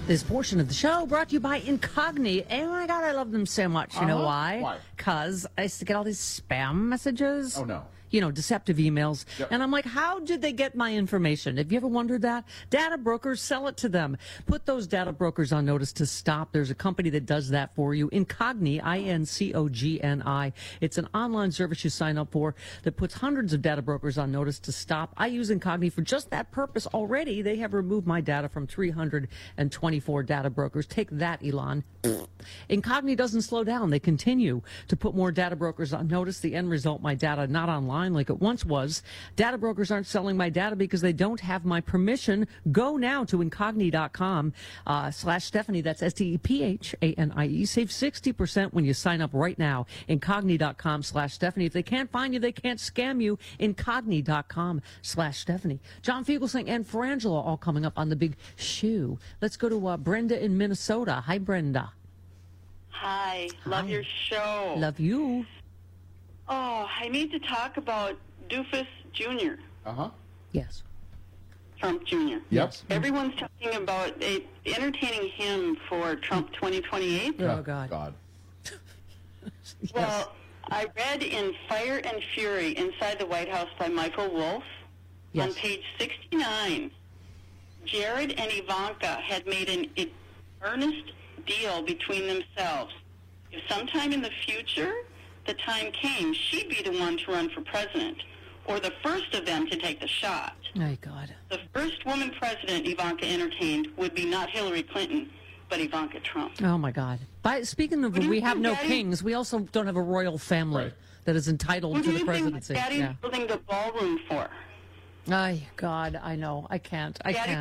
This portion of the show brought to you by Incogni. Oh my God, I love them so much. You know why? Why? Because I used to get all these spam messages. Oh, no. You know, deceptive emails. Yep. And I'm like, how did they get my information? Have you ever wondered that? Data brokers, sell it to them. Put those data brokers on notice to stop. There's a company that does that for you. Incogni, Incogni. It's an online service you sign up for that puts hundreds of data brokers on notice to stop. I use Incogni for just that purpose already. They have removed my data from 324 data brokers. Take that, Elon. Incogni doesn't slow down. They continue to put more data brokers on notice. The end result, my data not online like it once was. Data brokers aren't selling my data because they don't have my permission. Go now to incogni.com /Stephanie. That's STEPHANIE. Save 60% when you sign up right now. Incogni.com /Stephanie. If they can't find you, they can't scam you. Incogni.com /Stephanie. John Fugelsang and Frangela all coming up on the big shoe. Let's go to Brenda in Minnesota. Hi, Brenda. Hi. Love your show. Love you. Oh, I need to talk about Doofus Jr. Yes. Trump Jr. Yep. Everyone's talking about entertaining him for Trump 2028. Oh, God. Yes. Well, I read in Fire and Fury Inside the White House by Michael Wolff Yes. on page 69, Jared and Ivanka had made an earnest deal between themselves. If sometime in the future the time came, she'd be the one to run for president, or the first of them to take the shot. Oh, God. The first woman president Ivanka entertained would be not Hillary Clinton, but Ivanka Trump. Oh, my God. Speaking of, Who do we you have think no Daddy- kings. We also don't have a royal family Right. that is entitled Who to do the you think presidency. Daddy's Yeah. building the ballroom for? Oh, God, I know. I can't.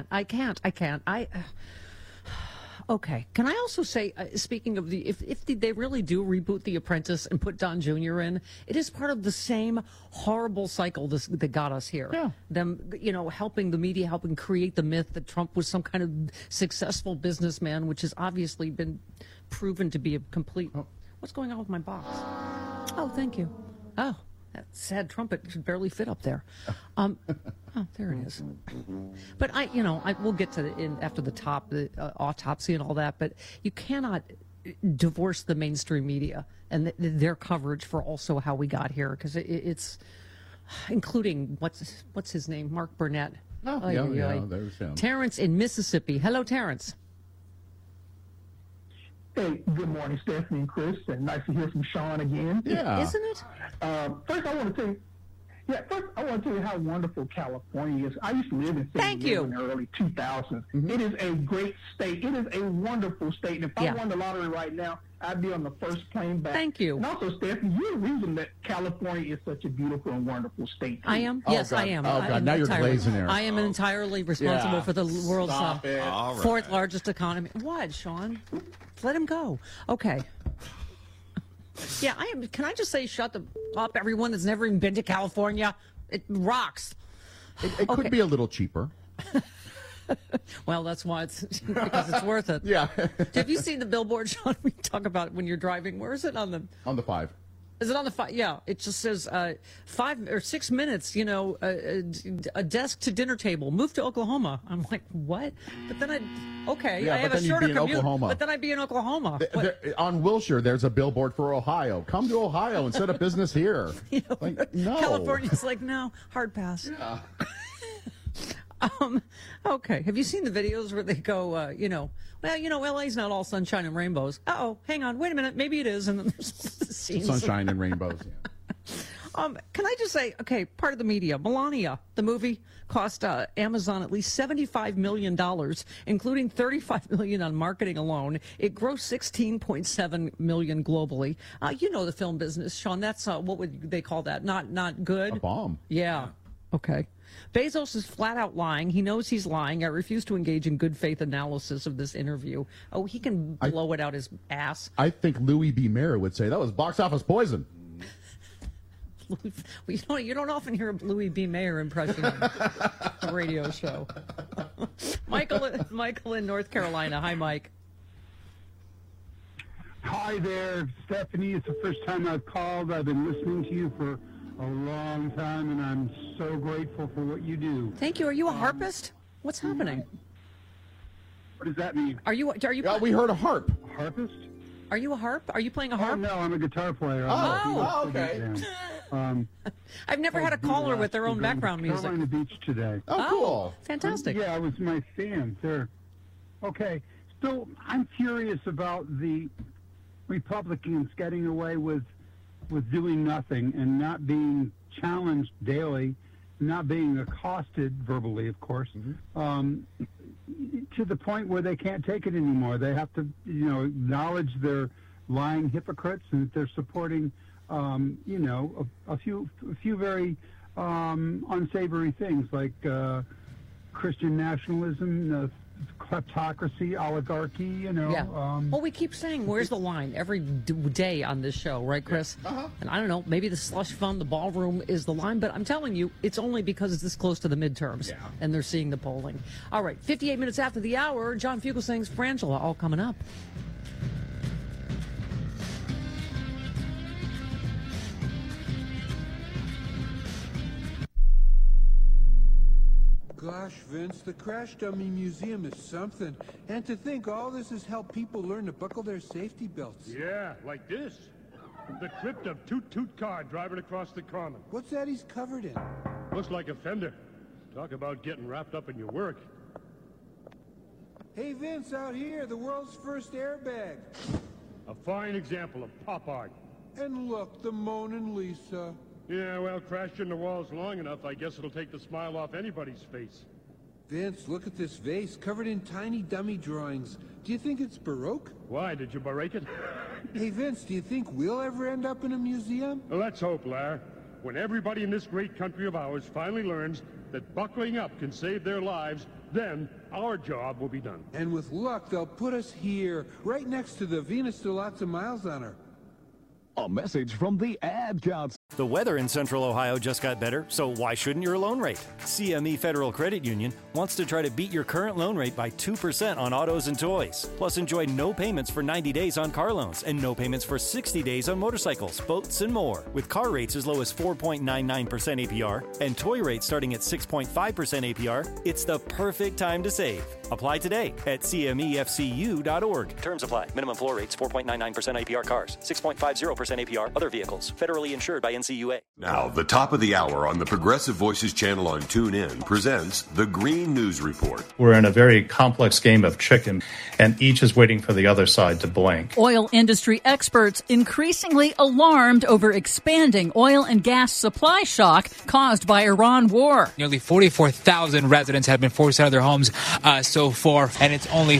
Okay. Can I also say, speaking of if they really do reboot The Apprentice and put Don Jr. in, it is part of the same horrible cycle that got us here. Yeah. Them, helping the media, helping create the myth that Trump was some kind of successful businessman, which has obviously been proven to be a complete. What's going on with my box? Oh, thank you. Oh. That sad trumpet should barely fit up there. Oh, there it is. But we'll get to after the autopsy and all that. But you cannot divorce the mainstream media and their coverage for also how we got here, because it's including what's his name, Mark Burnett. Oh, yeah, there's him. Terrence in Mississippi. Hello, Terrence. Hey, good morning, Stephanie and Chris, and nice to hear from Sean again. Yeah. Isn't it? First, I want to tell you how wonderful California is. I used to live in San Diego in the early 2000s. Mm-hmm. It is a great state. It is a wonderful state. And if I won the lottery right now, I'd be on the first plane back. Thank you. And also, Stephanie, you're the reason that California is such a beautiful and wonderful state. I am. Oh, Yes, God. I am. Oh, I God. am Now you're entirely- glazing there. I am entirely responsible for the world's Stop it. All right. fourth largest economy. What, Sean? Let him go. Okay. Yeah, I am. Can I just say, shut up, everyone that's never even been to California? It rocks. It could be a little cheaper. Well, that's why it's because it's worth it. Yeah. Have you seen the billboard, Sean? We talk about it when you're driving. Where is it on the? On the 5. Is it on the 5? Yeah, it just says 5 or 6 minutes. A desk to dinner table. Move to Oklahoma. I'm like, what? But then Yeah, I have but a then you'd shorter be in commute. Oklahoma. But then I'd be in Oklahoma. On Wilshire, there's a billboard for Ohio. Come to Ohio and set up business here. No. California's like, no, hard pass. Yeah. Okay. Have you seen the videos where they go, LA's not all sunshine and rainbows. Uh-oh, hang on, wait a minute, maybe it is. And then there's the scenes. Sunshine and rainbows. Yeah. Can I just say, okay, part of the media, Melania, the movie, cost Amazon at least $75 million, including $35 million on marketing alone. It grossed $16.7 million globally. You know the film business, Sean. That's, what would they call that? Not good? A bomb. Yeah. Okay. Bezos is flat out lying. He knows he's lying. I refuse to engage in good faith analysis of this interview. Oh, he can blow it out his ass. I think Louis B. Mayer would say that was box office poison. You don't often hear a Louis B. Mayer impression on a radio show. Michael in North Carolina. Hi, Mike. Hi there, Stephanie. It's the first time I've called. I've been listening to you for a long time, and I'm so grateful for what you do. Thank you. Are you a harpist? What's happening? What does that mean? Are you? We heard a harp. Harpist? Are you a harp? Are you playing a harp? Oh, no, I'm a guitar player. Okay. I've never had a caller with their own background music. Carolina Beach today. Oh, cool. Fantastic. Yeah, it was my stand there. Okay, so I'm curious about the Republicans getting away with doing nothing and not being challenged daily, not being accosted verbally, of course, to the point where they can't take it anymore. They have to, acknowledge they're lying hypocrites and that they're supporting, a few very unsavory things like Christian nationalism, kleptocracy, oligarchy, Yeah. Well, we keep saying, where's the line every day on this show, right, Chris? And I don't know, maybe the slush fund, the ballroom is the line, but I'm telling you, it's only because it's this close to the midterms and they're seeing the polling. All right, 58 minutes after the hour, John Fugelsang's Frangela, all coming up. Gosh, Vince, the Crash Dummy Museum is something. And to think all this has helped people learn to buckle their safety belts. Yeah, like this. The crypt of Toot Toot car driving across the common. What's that he's covered in? Looks like a fender. Talk about getting wrapped up in your work. Hey, Vince, out here, the world's first airbag. A fine example of pop art. And look, the Mona Lisa. Yeah, well, crashed in the walls long enough, I guess it'll take the smile off anybody's face. Vince, look at this vase, covered in tiny dummy drawings. Do you think it's Baroque? Why, did you break it? Hey, Vince, do you think we'll ever end up in a museum? Well, let's hope, Lar. When everybody in this great country of ours finally learns that buckling up can save their lives, then our job will be done. And with luck, they'll put us here, right next to the Venus to lots of miles on her. A message from the Ad Council. The weather in Central Ohio just got better, so why shouldn't your loan rate? CME Federal Credit Union wants to try to beat your current loan rate by 2% on autos and toys. Plus, enjoy no payments for 90 days on car loans and no payments for 60 days on motorcycles, boats, and more. With car rates as low as 4.99% APR and toy rates starting at 6.5% APR, it's the perfect time to save. Apply today at CMEFCU.org. Terms apply. Minimum floor rates 4.99% APR cars, 6.50% APR other vehicles. Federally insured by NCUA. Now, the top of the hour on the Progressive Voices channel on TuneIn presents the Green News Report. We're in a very complex game of chicken, and each is waiting for the other side to blink. Oil industry experts increasingly alarmed over expanding oil and gas supply shock caused by Iran war. Nearly 44,000 residents have been forced out of their homes so far, and it's only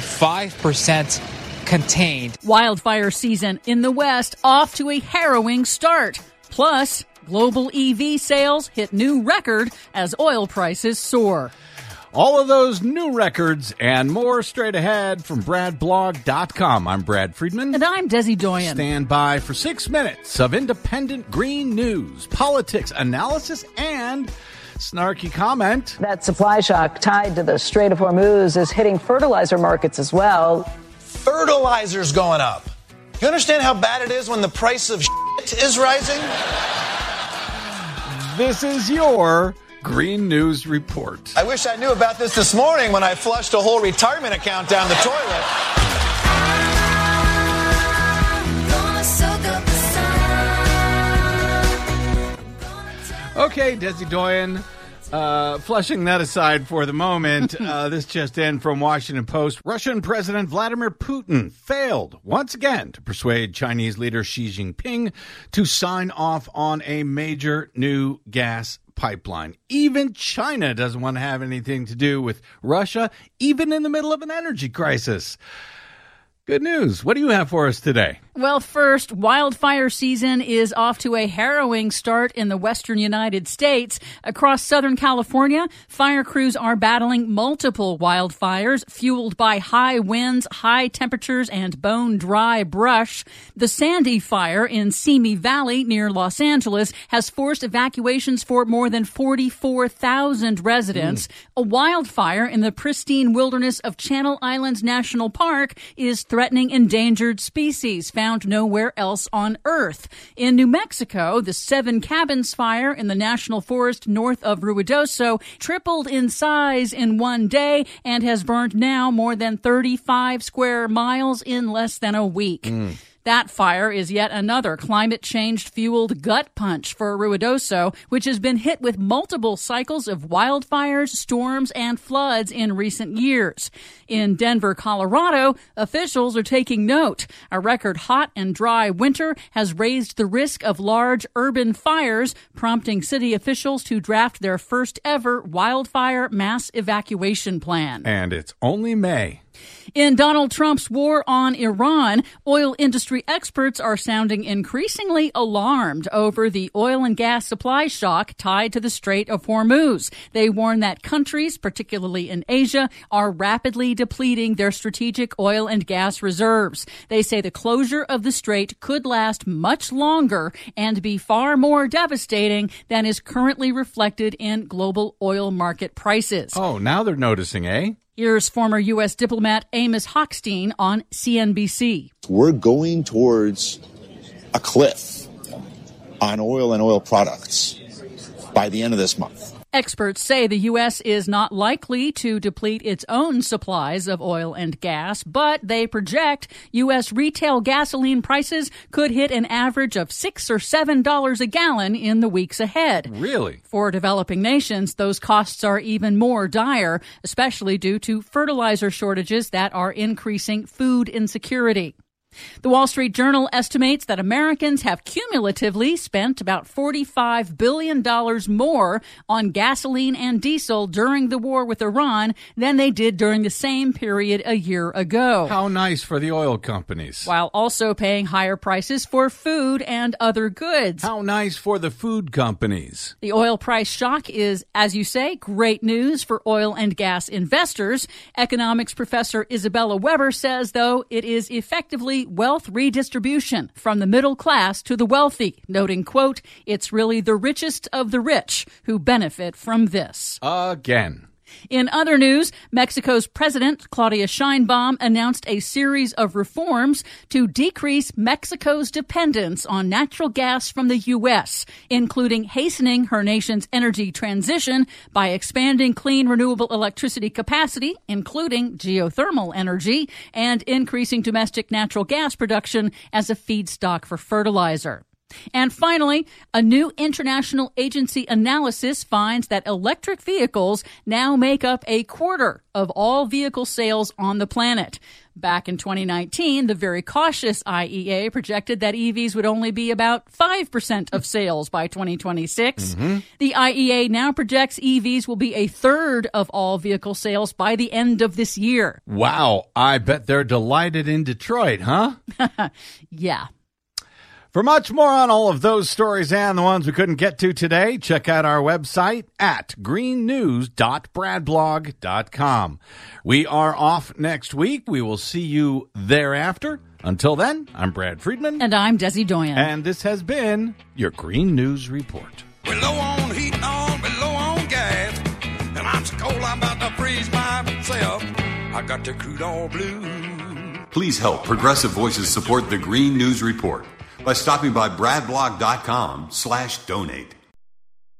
5% contained. Wildfire season in the West off to a harrowing start. Plus, global EV sales hit new record as oil prices soar. All of those new records and more straight ahead from BradBlog.com. I'm Brad Friedman. And I'm Desi Doyen. Stand by for 6 minutes of independent green news, politics, analysis, and snarky comment. That supply shock tied to the Strait of Hormuz is hitting fertilizer markets as well. Fertilizer's going up. You understand how bad it is when the price of shit is rising? This is your Green News Report. I wish I knew about this morning when I flushed a whole retirement account down the toilet. Okay, Desi Doyen, flushing that aside for the moment, this just in from Washington Post. Russian President Vladimir Putin failed once again to persuade Chinese leader Xi Jinping to sign off on a major new gas pipeline. Even China doesn't want to have anything to do with Russia, even in the middle of an energy crisis. Good news. What do you have for us today? Well, first, wildfire season is off to a harrowing start in the western United States. Across Southern California, fire crews are battling multiple wildfires fueled by high winds, high temperatures, and bone-dry brush. The Sandy Fire in Simi Valley near Los Angeles has forced evacuations for more than 44,000 residents. A wildfire in the pristine wilderness of Channel Islands National Park is threatening endangered species found found nowhere else on Earth. In New Mexico, the Seven Cabins fire in the national forest north of Ruidoso tripled in size in one day and has burned now more than 35 square miles in less than a week. That fire is yet another climate change-fueled gut punch for Ruidoso, which has been hit with multiple cycles of wildfires, storms, and floods in recent years. In Denver, Colorado, officials are taking note. A record hot and dry winter has raised the risk of large urban fires, prompting city officials to draft their first ever wildfire mass evacuation plan. And it's only May. In Donald Trump's war on Iran, oil industry experts are sounding increasingly alarmed over the oil and gas supply shock tied to the Strait of Hormuz. They warn that countries, particularly in Asia, are rapidly depleting their strategic oil and gas reserves. They say the closure of the strait could last much longer and be far more devastating than is currently reflected in global oil market prices. Oh, now they're noticing, eh? Here's former U.S. diplomat Amos Hochstein on CNBC. We're going towards a cliff on oil and oil products by the end of this month. Experts say the U.S. is not likely to deplete its own supplies of oil and gas, but they project U.S. retail gasoline prices could hit an average of $6 or $7 a gallon in the weeks ahead. Really? For developing nations, those costs are even more dire, especially due to fertilizer shortages that are increasing food insecurity. The Wall Street Journal estimates that Americans have cumulatively spent about $45 billion more on gasoline and diesel during the war with Iran than they did during the same period a year ago. How nice for the oil companies. While also paying higher prices for food and other goods. How nice for the food companies. The oil price shock is, as you say, great news for oil and gas investors. Economics professor Isabella Weber says, though, it is effectively wealth redistribution from the middle class to the wealthy, noting, quote, it's really the richest of the rich who benefit from this. Again. In other news, Mexico's President Claudia Sheinbaum announced a series of reforms to decrease Mexico's dependence on natural gas from the U.S., including hastening her nation's energy transition by expanding clean renewable electricity capacity, including geothermal energy, and increasing domestic natural gas production as a feedstock for fertilizer. And finally, a new international agency analysis finds that electric vehicles now make up a quarter of all vehicle sales on the planet. Back in 2019, the very cautious IEA projected that EVs would only be about 5% of sales by 2026. The IEA now projects EVs will be a third of all vehicle sales by the end of this year. Wow, I bet they're delighted in Detroit, huh? Yeah. For much more on all of those stories and the ones we couldn't get to today, check out our website at greennews.bradblog.com. We are off next week. We will see you thereafter. Until then, I'm Brad Friedman. And I'm Desi Doyen. And this has been your Green News Report. We're low on heat, we're low on gas. And I'm so cold I'm about to freeze myself. I got the crude oil blue. Please help Progressive Voices support the Green News Report by stopping by bradblog.com/donate.